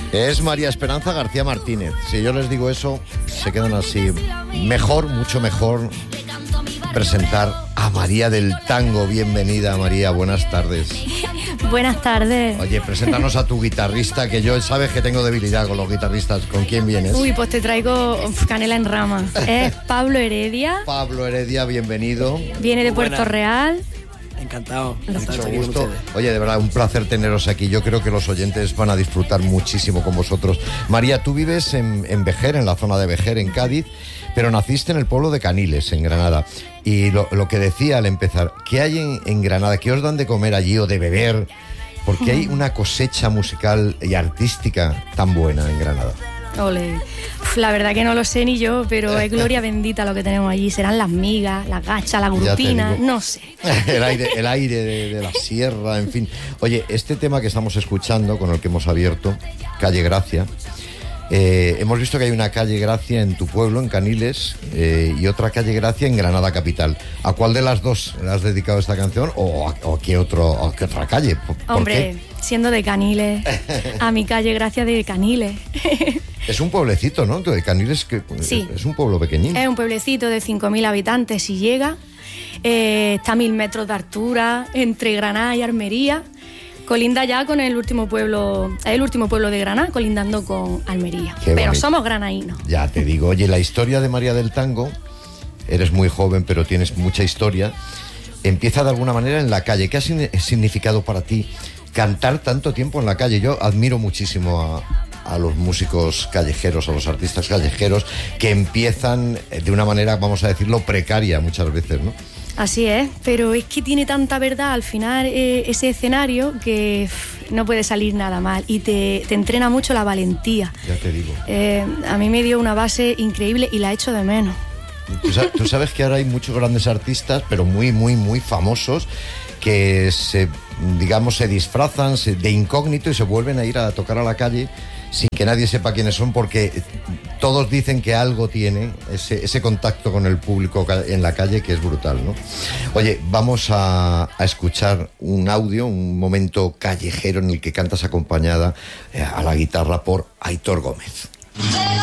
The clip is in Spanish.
Es María Esperanza García Martínez. Si yo les digo eso, se quedan así. Mejor, mucho mejor presentar a María del Tango. Bienvenida, María, buenas tardes. Buenas tardes. Oye, preséntanos a tu guitarrista, que yo sabes que tengo debilidad con los guitarristas. ¿Con quién vienes? Uy, pues te traigo canela en rama. Es Pablo Heredia. Pablo Heredia, bienvenido. Viene de Puerto Real. Encantado de Mucho estar aquí con gusto. ustedes. Oye, de verdad, un placer teneros aquí. Yo creo que los oyentes van a disfrutar muchísimo con vosotros. María, tú vives en Vejer, en la zona de Vejer, en Cádiz, pero naciste en el pueblo de Caniles, en Granada. Y lo que decía al empezar, ¿qué hay en Granada? ¿Qué os dan de comer allí o de beber? Porque hay una cosecha musical y artística tan buena en Granada. Ole. La verdad que no lo sé ni yo, pero es gloria bendita lo que tenemos allí. Serán las migas, las gachas, la grupina, no sé. El aire de la sierra, en fin. Oye, este tema que estamos escuchando, con el que hemos abierto, Calle Gracia, hemos visto que hay una calle Gracia en tu pueblo, en Caniles, y otra calle Gracia en Granada capital. ¿A cuál de las dos le has dedicado esta canción o a qué otra calle? ¿Por Hombre, qué? siendo de Caniles, a mi calle Gracia de Caniles. Es un pueblecito, ¿no? De Caniles, que Sí. es un pueblo pequeñín. Es un pueblecito de 5.000 habitantes si llega. Está a 1.000 metros de altura, entre Granada y Almería. Colinda ya con el último pueblo de Granada, colindando con Almería. Qué Pero bonito. somos granaínos. Ya te digo, oye, la historia de María del Tango, eres muy joven, pero tienes mucha historia, empieza de alguna manera en la calle. ¿Qué ha significado para ti cantar tanto tiempo en la calle? Yo admiro muchísimo a los músicos callejeros, a los artistas callejeros, que empiezan de una manera, vamos a decirlo, precaria muchas veces, ¿no? Así es, pero es que tiene tanta verdad al final ese escenario que no puede salir nada mal y te entrena mucho la valentía. Ya te digo. A mí me dio una base increíble y la echo de menos. Tú sabes que ahora hay muchos grandes artistas, pero muy, muy, muy famosos, que se disfrazan de incógnito y se vuelven a ir a tocar a la calle sin que nadie sepa quiénes son, porque todos dicen que algo tiene ese contacto con el público en la calle que es brutal, ¿no? Oye, vamos a escuchar un audio, un momento callejero en el que cantas acompañada a la guitarra por Aitor Gómez.